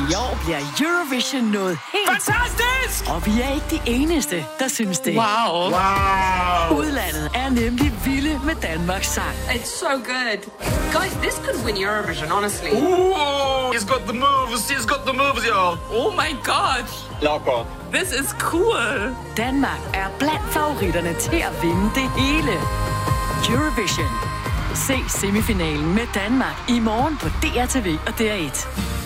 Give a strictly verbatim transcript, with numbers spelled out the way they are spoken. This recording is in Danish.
I år bliver Eurovision noget helt... Fantastisk! Og vi er ikke de eneste, der synes det. Wow. Wow. Udlandet er nemlig vilde med Danmarks sang. It's so good. Guys, this could win Eurovision, honestly. Ooh, he's got the moves, he's got the moves, y'all. Oh my god. Locker. This is cool. Danmark er blandt favoritterne til at vinde det hele. Eurovision. Se semifinalen med Danmark i morgen på D R T V og D R et.